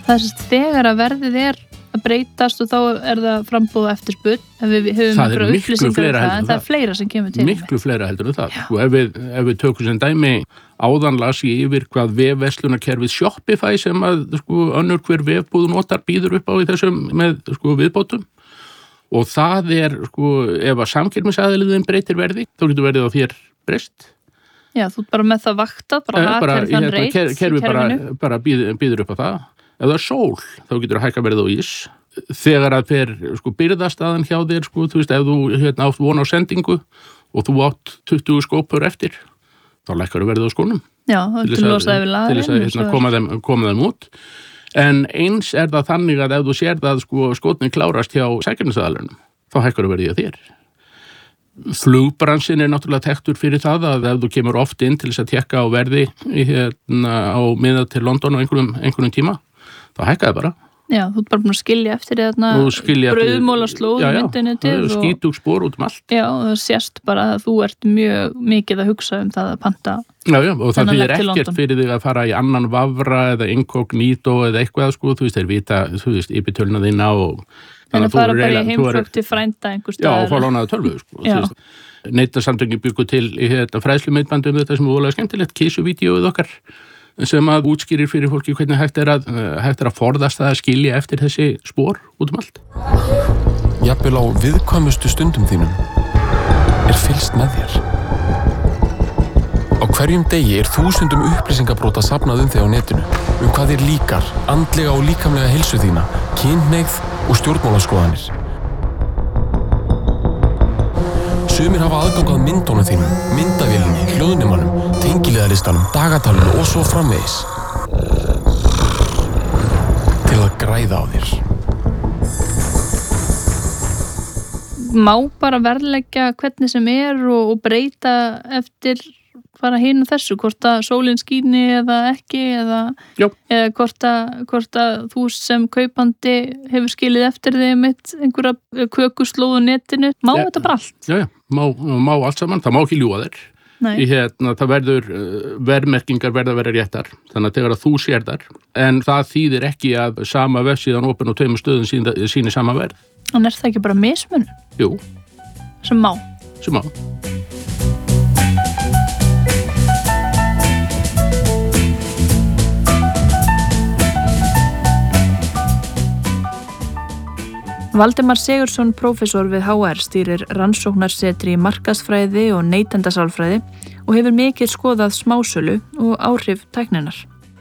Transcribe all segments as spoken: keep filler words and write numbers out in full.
Það er sérst þegar að verðið er að breytast og þá er það frambúð og eftirspurn. Við höfum það er miklu fleira heldur en það er fleira sem kemur til. Miklu fleira heldur en það. Sko, ef við, ef við tökum sem dæmi áðan las ég yfir hvað vefverslunarkerfið Shopify sem að sko, önnur hver vefbúð notar býður upp á í þessum með sko, viðbótum. Og það er, sko, ef að samkeppnisaðiliðin breytir verði, þá getur verðið á þér breyst. Já, þú ert bara með það vaktað, bara eh, bara, þann hérna, reit ker, kerfi bara, bara býður, býður upp á það. Ef það er sól, þá getur þú hækka verið á ís. Þegar að fer sko, byrðastaðan hjá þér, sko, þú veist, ef þú hérna, átt von á sendingu og þú átt tuttugu skópur eftir, þá lækkar þú verið á skónum. Já, til að losa yfir laðin. Til þess að hérna, koma, þeim, koma þeim út. En eins er það þannig að ef þú sér það sko, skotni klárast hjá sækjarnisaðalunum, þá hækkar þú verið á þér. Flugbransin er náttúrulega tektur fyrir það að ef þú kemur oft inn til þess að tekka á verði hérna, á miða til London á einhverjum, einhverjum tíma, þá hækkaði bara. Já, þú ert bara búin að skilja eftir þarna brauðmóla slóð myndinu til. Já, já, skítug spór út um allt. Já, og það sést bara að þú ert mjög mikið að hugsa um það að panta. Já, já, og það þýðir ekkert fyrir þig að fara í annan vafra eða inkognító eða eitthvað, sko, þú veist, þeir vita, þú veist, íbitölna þína og þannig að fara bara í heimsókn til frænda einhver staðar. Já, og fá lánaða tölvu, sko. Neytendasamtökin byggu til í þetta fræðslumyndbandi um þetta sem er voðalega skemmtilegt, kísuvídeóið okkar sem að útskýrir fyrir fólki hvernig hægt er að, hægt er að forðast það að skilja eftir þessi spór út um allt. Jafnvel á viðkvæmustu stundum þínum er fylgst með þér. Á hverjum degi er þúsundum upplýsingabróta safnað um þig á netinu, um hvað þér líkar, andlega og líkamlega heilsu þína, kynhneigð og stjórnmálaskoðanir. Sumir hafa aðgang að myndunum þínum, myndavélinni, hljóðnumanum, tengiliðarlistanum, dagatalinu og svo framvegis. Til að græða á þér. Má bara verðleggja hvernig sem er og, og breyta eftir bara hinu þessu, hvort að sólin skíni eða ekki, eða, eða hvort, að, hvort að þú sem kaupandi hefur skilið eftir þig mitt einhverja kökuslóðu netinu. Má ja, þetta bara allt? Já, já, má, má allt saman, það má ekki ljúga þér. Í hérna, það verður, verðmerkingar verða að vera réttar, þannig að þegar að þú sér þar, en það þýðir ekki að sama vefsíðan opin og tveimur stöðum síni, síni sama verð. En er það ekki bara mismunum? Jú. Sem má? Sem má. Valdimar Sigurðsson, prófessor við H R, stýrir rannsóknarsetri í markaðsfræði og neytendasálfræði og hefur mikið skoðað smásölu og áhrif tækninnar.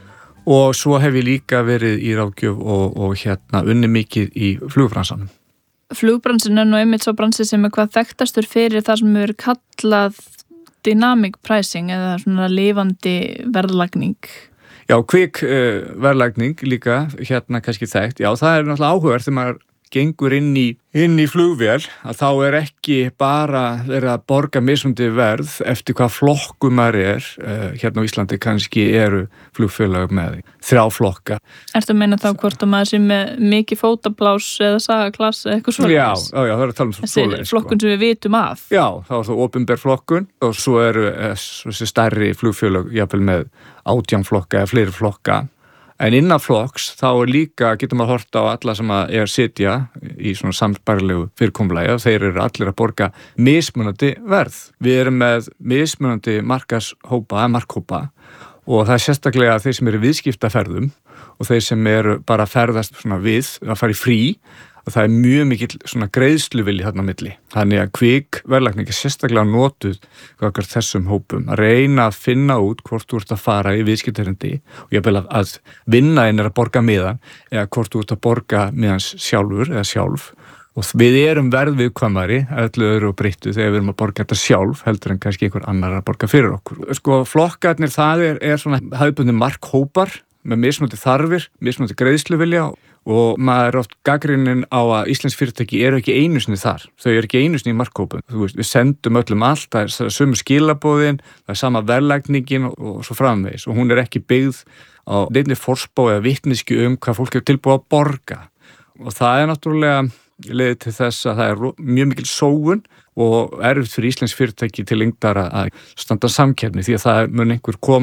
Og svo hef ég líka verið í ráðgjöf og, og hérna unni mikið í flugbransanum. Flugbransin er nú einmitt svo bransi sem er hvað þekktastur fyrir það sem er kallað dynamic pricing eða svona lifandi verðlagning. Já, kvik uh, verðlagning líka hérna kannski þekkt. Já, það er náttúrulega áhugavert þegar maður gengur inn í, inn í flugvél að þá er ekki bara verið að borga mismundi verð eftir hvað flokkum maður er. Uh, hérna á Íslandi kannski eru flugfélag með þrjá flokka. Ertu að meina þá hvort að maður sé með mikið fótaplás eða sagaklass eða eitthvað svoleiðis? Já, já, já, það er að tala um svoleiðis. Þessi flokkun sem við vitum af. Já, þá er það opinber flokkun og svo eru þessi stærri flugfélag jafnvel með átján flokka eða fleiri flokka. En innan flokks þá er líka, getur maður hort á alla sem er sitja í svona samsbærilegu fyrirkomulagi og þeir eru allir að borga mismunandi verð. Við erum með mismunandi markashópa, markhópa og það er sérstaklega þeir sem eru viðskiptaferðum og þeir sem eru bara að ferðast svona við, að fara í frí og það er mjög mikill svona greiðsluvilji þarna á milli. Þannig að kvik verðlagning er sérstaklega notuð okkar þessum hópum að reyna að finna út hvort þú ert að fara í viðskiptaferðindi og ég vil að, að vinna inn er að borga miðan eða hvort þú ert að borga miðans sjálfur eða sjálf og við erum verðviðkvæmari öllu öðru og breyttu þegar við erum að borga þetta sjálf heldur en kannski einhver annar að borga fyrir okkur. Sko flokkarnir það er, er svona hefðbundin markhópar með mismunandi þarfir, mismunandi greiðsluvilja og maður er oft gagnrýninn á að íslensk fyrirtæki eru ekki einu sinni þar. Þau eru ekki einu sinni í markhópum. Þú veist, við sendum öllum allt, það er sömu skilabóðin, það er sama verðlagningin og, og svo framvegis og hún er ekki byggð á neinni forspá eða vitneskju um hvað fólk hefur tilbúið að borga. Og það er náttúrulega leiðið til þess að það er mjög mikil sóun og erfitt fyrir íslensk fyrirtæki til lengdar að standa samkeppni því að það mun einhver koma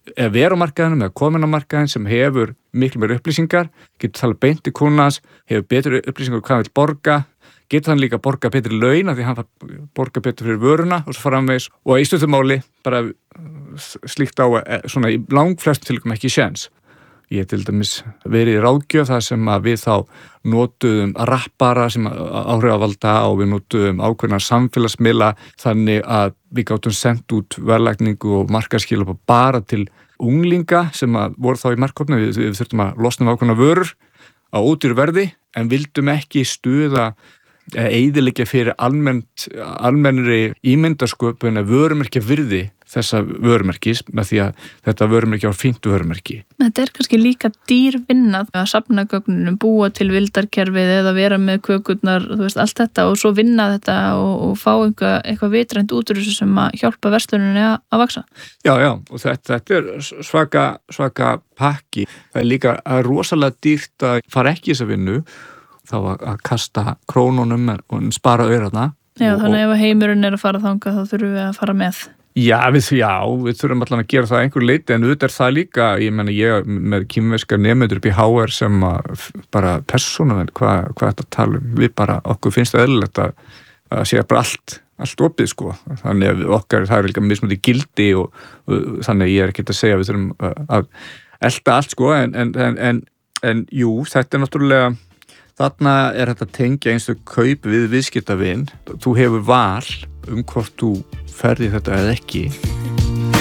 er vera á markaðinum eða komin á markaðin sem hefur miklu meira upplýsingar, getur talað beint í kúnnans, hefur betur upplýsingar hvað hann vil borga, getur hann líka borga betri laun af því hann borga betur fyrir vöruna og svo framvegis og í stuttumáli bara slíkt á svona í langflestum tilvikum ekki séns. Ég til dæmis verið í ráðgjöf þar sem að við þá notuðum rappara sem áhrifavalda og við notuðum ákveðna samfélagsmiðla þannig að við gátum sendt út verðlagningu og markaðsskilabóð bara til unglinga sem að voru þá í markhópnum. Við, við þurftum að losna um ákveðna vörur á ódýru verði en vildum ekki stuða eða eyðileggja fyrir almennt, almennri ímyndarsköpun eða vörumerkja virði þessa vörumerkis með því að þetta vörumerki á fínt vörumerki. Þetta er kannski líka dýr vinnað að safna gögnunum, búa til vildarkerfið eða vera með kökurnar, þú veist, allt þetta og svo vinna þetta og, og fá eitthvað, eitthvað vitrænt út úr þessu sem að hjálpa versluninni að, að vaksa. Já, já, og þetta, þetta er svaka, svaka pakki. Það er líka rosalega dýrt að fara ekki í þessa vinnu þá að, að kasta krónunum og spara aurana. Já, og, þannig ef heimurinn er að fara þangað þá þurfum við að fara með. Já, við, já, við þurfum allan að gera það einhver leiti en auðvitað er það líka, ég menna ég með kínverskar nemendur upp í H R sem að bara persónuvernd, hvað hva þetta tala um, við bara, okkur finnst það eðlilegt að, að sé bara allt, allt opið sko, þannig að okkar það er líka mismundi gildi og, og þannig að ég er ekki að segja að við þurfum að, að elta allt sko, en, en, en, en, en jú, þetta er náttúrulega, þarna er þetta tengja eins og kaup við viðskiptavin, þú hefur val um hvort þú ferði þetta eða ekki.